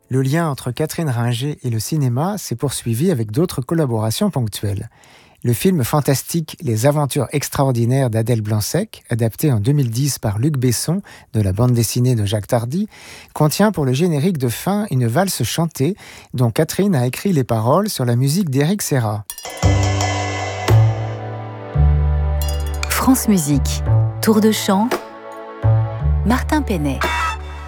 Le lien entre Catherine Ringer et le cinéma s'est poursuivi avec d'autres collaborations ponctuelles. Le film fantastique Les aventures extraordinaires d'Adèle Blanc-Sec, adapté en 2010 par Luc Besson de la bande dessinée de Jacques Tardy, contient pour le générique de fin une valse chantée dont Catherine a écrit les paroles sur la musique d'Éric Serra. France Musique, Tour de chant, Martin Penet.